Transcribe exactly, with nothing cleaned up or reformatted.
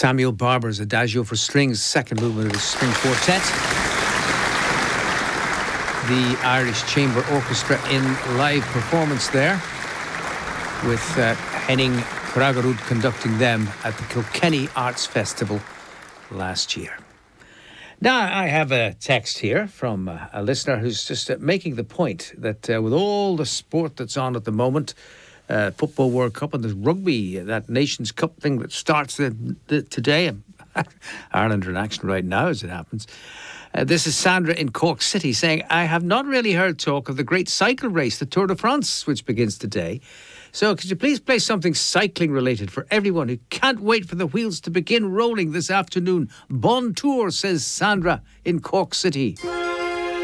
Samuel Barber's Adagio for Strings, second movement of his string quartet. The Irish Chamber Orchestra in live performance there, with uh, Henning Kragerud conducting them at the Kilkenny Arts Festival last year. Now, I have a text here from uh, a listener who's just uh, making the point that uh, with all the sport that's on at the moment, uh, Football World Cup and the rugby, uh, that Nations Cup thing that starts uh, the, today, Ireland are in action right now as it happens. Uh, this is Sandra in Cork City saying, I have not really heard talk of the great cycle race, the Tour de France, which begins today. So could you please play something cycling related for everyone who can't wait for the wheels to begin rolling this afternoon? Bon tour, says Sandra in Cork City.